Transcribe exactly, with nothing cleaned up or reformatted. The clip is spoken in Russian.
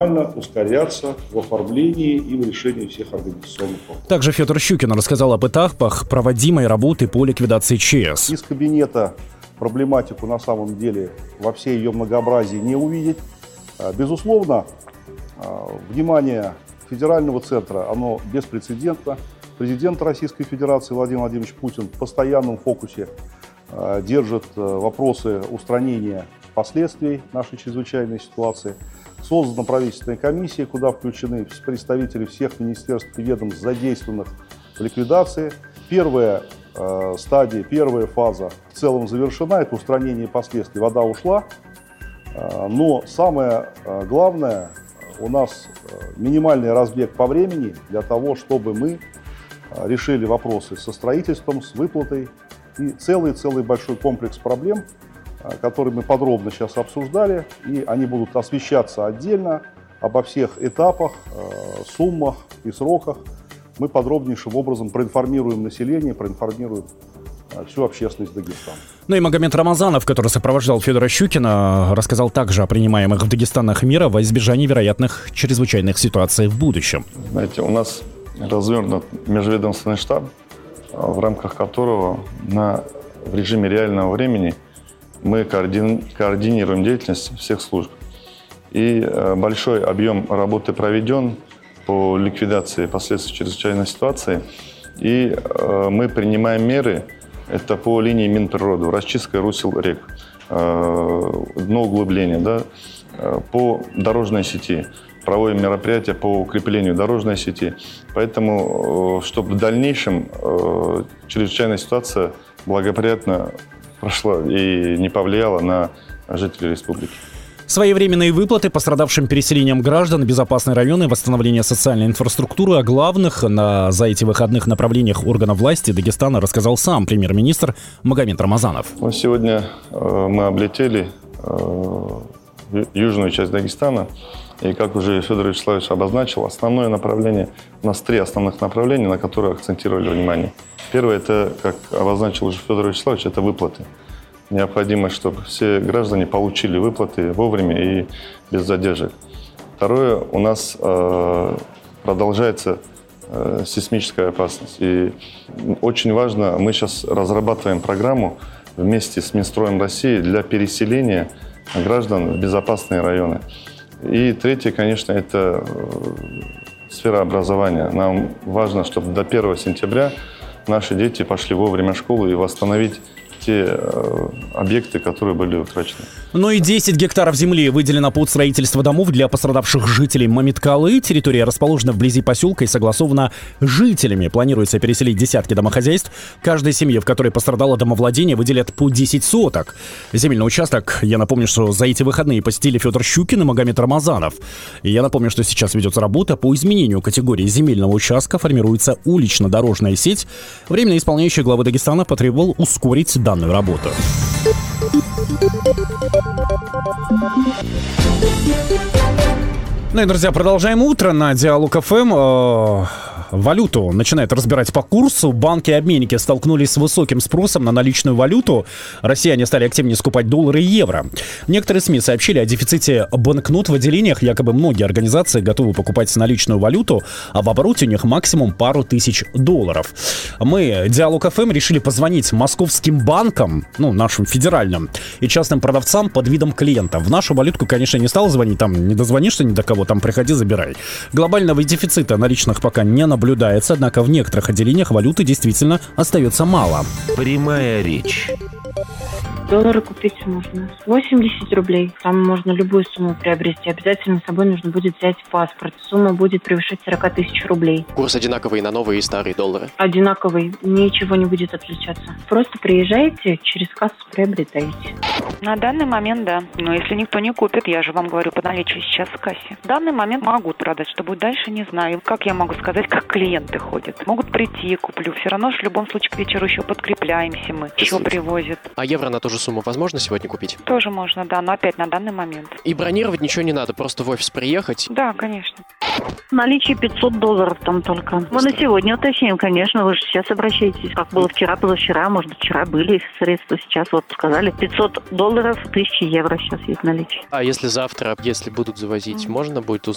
максимально ускоряться в оформлении и в решении всех организационных вопросов. Также Федор Щукин рассказал об этапах проводимой работы по ликвидации ЧС. Из кабинета проблематику на самом деле во всей ее многообразии не увидеть. Безусловно, внимание федерального центра, оно беспрецедентно. Президент Российской Федерации Владимир Владимирович Путин в постоянном фокусе держит вопросы устранения последствий нашей чрезвычайной ситуации. Создана правительственная комиссия, куда включены представители всех министерств и ведомств, задействованных в ликвидации. Первая э, стадия, первая фаза в целом завершена, это устранение последствий. Вода ушла, э, но самое э, главное, у нас э, минимальный разбег по времени для того, чтобы мы э, решили вопросы со строительством, с выплатой и целый-целый большой комплекс проблем, которые мы подробно сейчас обсуждали, и они будут освещаться отдельно, обо всех этапах, суммах и сроках. Мы подробнейшим образом проинформируем население, проинформируем всю общественность Дагестана. Ну и Магомед Рамазанов, который сопровождал Федора Щукина, рассказал также о принимаемых в Дагестанах мерах во избежание вероятных чрезвычайных ситуаций в будущем. Знаете, у нас развернут межведомственный штаб, в рамках которого на, в режиме реального времени мы координи... координируем деятельность всех служб. И э, большой объем работы проведен по ликвидации последствий чрезвычайной ситуации. И э, мы принимаем меры, это по линии Минприроды, расчистка русел рек, э, дно углубления, да, э, по дорожной сети. Проводим мероприятия по укреплению дорожной сети. Поэтому, э, чтобы в дальнейшем э, чрезвычайная ситуация благоприятно прошла и не повлияла на жителей республики. Своевременные выплаты пострадавшим переселением граждан, безопасные районы, восстановление социальной инфраструктуры, о главных на, за эти выходных направлениях органов власти Дагестана рассказал сам премьер-министр Магомед Рамазанов. Сегодня э, мы облетели э, южную часть Дагестана. И, как уже Федор Вячеславович обозначил, основное направление, у нас три основных направления, на которые акцентировали внимание. Первое, это, как обозначил уже Федор Вячеславович, это выплаты. Необходимо, чтобы все граждане получили выплаты вовремя и без задержек. Второе, у нас э, продолжается э, сейсмическая опасность. И очень важно, мы сейчас разрабатываем программу вместе с Минстроем России для переселения граждан в безопасные районы. И третье, конечно, это сфера образования. Нам важно, чтобы до первого сентября наши дети пошли вовремя в школу и восстановить те э, объекты, которые были утрачены. Ну и десять гектаров земли выделено под строительство домов для пострадавших жителей Мамиткалы. Территория расположена вблизи поселка и согласована жителями. Планируется переселить десятки домохозяйств. Каждой семье, в которой пострадало домовладение, выделят по десять соток. Земельный участок, я напомню, что за эти выходные посетили Федор Щукин и Магомед Рамазанов. И я напомню, что сейчас ведется работа по изменению категории земельного участка. Формируется улично-дорожная сеть. Временно исполняющий главы Дагестана потребовал ускорить данную работу. Ну и, друзья, продолжаем утро на Диалог эф эм. Валюту начинают разбирать по курсу. Банки и обменники столкнулись с высоким спросом на наличную валюту. Россияне стали активнее скупать доллары и евро. Некоторые СМИ сообщили о дефиците банкнот в отделениях. Якобы многие организации готовы покупать наличную валюту, а в обороте у них максимум пару тысяч долларов. Мы, Диалог эф эм, решили позвонить московским банкам, ну, нашим федеральным, и частным продавцам под видом клиента. В нашу валютку, конечно, не стал звонить, там не дозвонишься ни до кого, там приходи, забирай. Глобального дефицита наличных пока не наблюдается. Наблюдается, однако в некоторых отделениях валюты действительно остается мало. Прямая речь. Доллары купить можно. восемьдесят рублей. Там можно любую сумму приобрести. Обязательно с собой нужно будет взять паспорт. Сумма будет превышать сорок тысяч рублей. Курс одинаковый на новые и старые доллары? Одинаковый. Ничего не будет отличаться. Просто приезжаете, через кассу приобретаете. На данный момент, да. Но если никто не купит, я же вам говорю, по наличию сейчас в кассе. В данный момент могу продать. Что будет дальше, не знаю. Как я могу сказать, как клиенты ходят? Могут прийти, куплю. Все равно в любом случае к вечеру еще подкрепляемся мы. Еще привозят. А евро на ту же сумму возможно сегодня купить? Тоже можно, да, но опять на данный момент. И бронировать ничего не надо, просто в офис приехать? Да, конечно. Наличие пятьсот долларов там только. Мы на сегодня уточним, конечно, вы же сейчас обращаетесь. Как было вчера, позавчера, может, вчера были средства, сейчас вот сказали пятьсот долларов, тысяча евро сейчас есть наличие. А если завтра, если будут завозить, mm-hmm. можно будет